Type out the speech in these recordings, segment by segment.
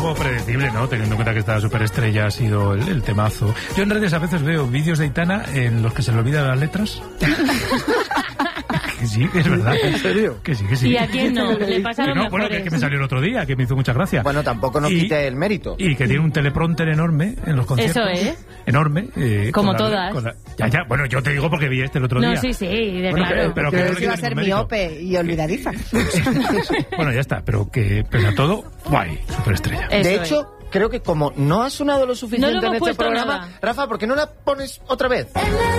poco predecible, ¿no? Teniendo en cuenta que esta superestrella ha sido el temazo. Yo en redes a veces veo vídeos de Aitana en los que se le olvidan las letras. Que sí, que es verdad. ¿En serio? Que sí, que sí. ¿Y a quién no? Le pasa lo mejor. Bueno, que me salió el otro día, que me hizo mucha gracia. Bueno, tampoco nos quite el mérito. Y que tiene un teleprompter enorme en los conciertos. Eso es. Enorme. Como todas. Ya. Bueno, yo te digo porque vi el otro día. No, sí, Claro. Pero que iba a ser miope y olvidadiza. Bueno, ya está, pero que pese a todo, guay, superestrella. De hecho, creo que como no ha sonado lo suficiente en este programa, nada. Rafa, ¿por qué no la pones otra vez?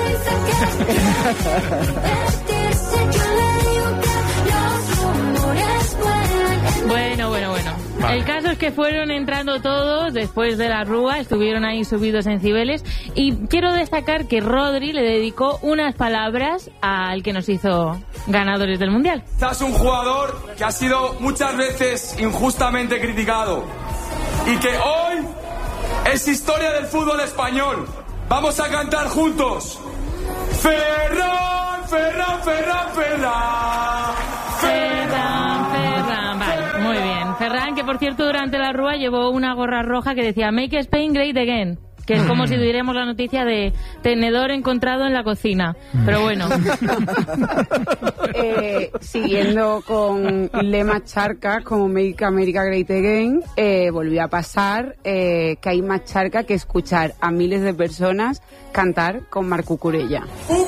Bueno. Vale. El caso es que fueron entrando todos después de la rúa, estuvieron ahí subidos en Cibeles, y quiero destacar que Rodri le dedicó unas palabras al que nos hizo ganadores del Mundial. Estás un jugador que ha sido muchas veces injustamente criticado y que hoy es historia del fútbol español. Vamos a cantar juntos. Ferran, Ferran, Ferran, Ferran. Ferran. Vale, muy bien. Ferran, que por cierto durante la rúa llevó una gorra roja que decía Make Spain Great Again, que es como si tuviéramos la noticia de tenedor encontrado en la cocina. Pero bueno. Siguiendo con lemas charcas como Make America Great Again, volvió a pasar que hay más charca que escuchar a miles de personas cantar con Marc Cucurella.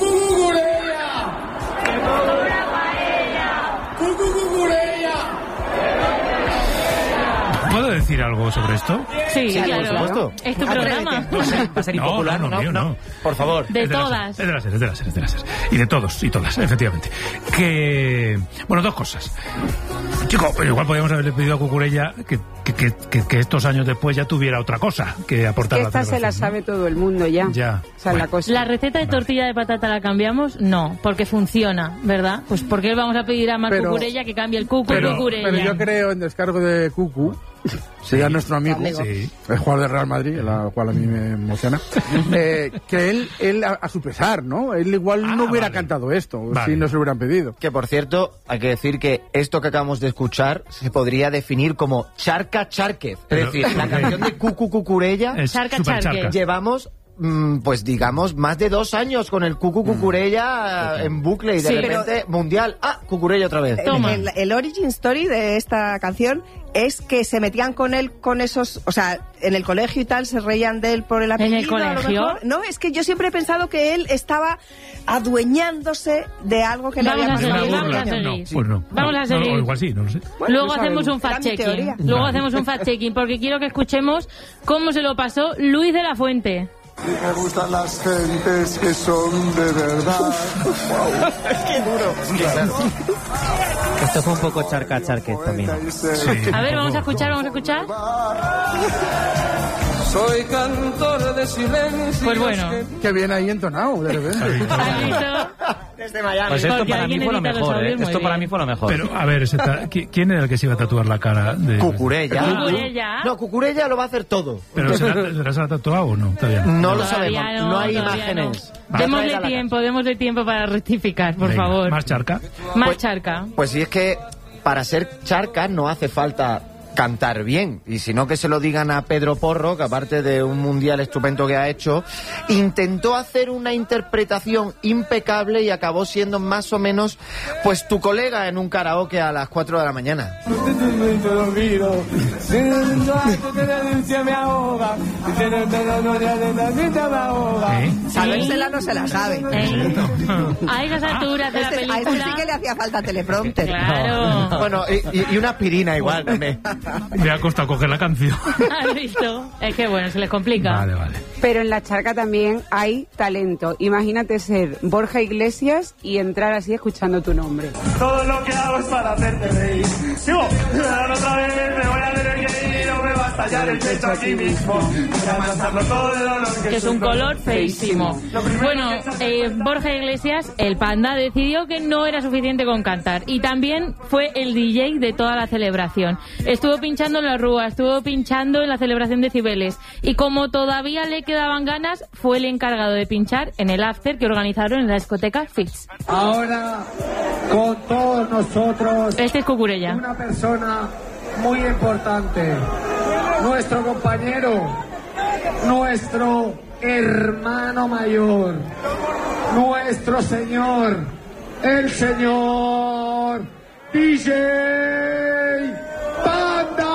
¿Puedo decir algo sobre esto? Sí, claro. Por supuesto. Es tu programa. Va a ser impopular. No. Por favor. De todas. Es de las series. Y de todos y todas, efectivamente. Bueno, dos cosas. Chico, pero igual podríamos haberle pedido a Cucurella que estos años después ya tuviera otra cosa que aportar a la esta se la sabe todo el mundo ya. Esa es la cosa. ¿La receta de tortilla de patata la cambiamos? No, porque funciona, ¿verdad? Pues ¿por qué vamos a pedir a Marc Cucurella que cambie el Cucurella? Pero yo creo en descargo de Cucu, sería nuestro amigo, el jugador de Real Madrid, la cual a mí me emociona, que él a su pesar, ¿no? Él igual no hubiera cantado esto si no se lo hubieran pedido. Que por cierto, hay que decir que esto que acabamos de escuchar se podría definir como Charca Charquez. Es decir, la canción de Cucu Cucurella, Charca Charquez. Llevamos pues digamos más de 2 años con el Cucu Cucurella en bucle y de repente mundial. Cucurella otra vez. El origin story de esta canción es que se metían con él con esos, o sea, en el colegio y tal, se reían de él por el apellido. ¿En el colegio? A lo mejor. No, es que yo siempre he pensado que él estaba adueñándose de algo que le había pasado. Vamos a seguir. O igual sí, no lo sé. Bueno, luego hacemos un fact-checking. Hacemos un fact-checking porque quiero que escuchemos cómo se lo pasó Luis de la Fuente. Me gustan las gentes que son de verdad. ¡Qué duro! Esto fue un poco charquez también. A ver, vamos a escuchar. Soy cantor de silencio. Pues bueno. Qué bien ahí entonado, de repente. Desde Miami. Pues esto para mí fue lo mejor, Esto para mí fue lo mejor. Pero, a ver, ¿quién era el que se iba a tatuar la cara de...? Cucurella. No, Cucurella lo va a hacer todo. ¿Pero se la ha tatuado o no? Todavía no lo sabemos. No hay imágenes. Démosle tiempo para rectificar, por favor. ¿Más charca? Más charca. Pues sí, es que para ser charca no hace falta cantar bien, y si no que se lo digan a Pedro Porro, que aparte de un mundial estupendo que ha hecho, intentó hacer una interpretación impecable y acabó siendo más o menos pues tu colega en un karaoke a las 4 de la mañana. Sabérsela no se la sabe. A esas alturas de la película. A este sí que le hacía falta teleprompter. Claro. Bueno, y una aspirina igual también. Me ha costado coger la canción. ¿Has visto? Es que bueno, se les complica. Vale. Pero en la charca también hay talento. Imagínate ser Borja Iglesias y entrar así escuchando tu nombre. Todo lo que hago es para hacerte reír. Sigo, otra vez me voy a tener que ir o me va a estallar el pecho aquí mismo. Voy a pasarlo todo el olor que es un color feísimo. Bueno, Borja Iglesias, el panda, decidió que no era suficiente con cantar. Y también fue el DJ de toda la celebración. Estuvo pinchando en la rúa, estuvo pinchando en la celebración de Cibeles. Y como todavía le quedaban ganas, fue el encargado de pinchar en el after que organizaron en la discoteca Fix. Ahora, con todos nosotros, este es Cucurella. una persona muy importante. nuestro compañero, nuestro hermano mayor, nuestro señor, el señor DJ Panda.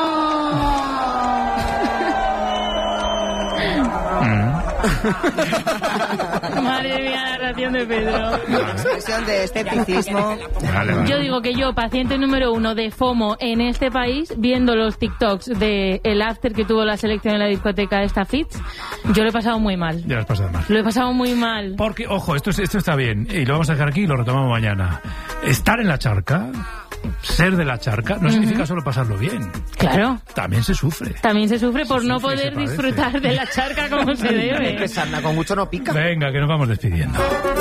Madre mía, la narración de Pedro. Expresión de escepticismo. Vale. Yo digo que yo, paciente número 1 de FOMO en este país, viendo los TikToks de el after que tuvo la selección en la discoteca de esta Fitz, yo lo he pasado muy mal. Ya lo has pasado mal. Lo he pasado muy mal. Porque, ojo, esto está bien, y lo vamos a dejar aquí y lo retomamos mañana. Estar en la charca, ser de la charca, no significa solo pasarlo bien. Claro. También se sufre. También se sufre por no poder disfrutar de la charca como se debe. Que sarna con mucho no pica. Venga, que nos vamos despidiendo.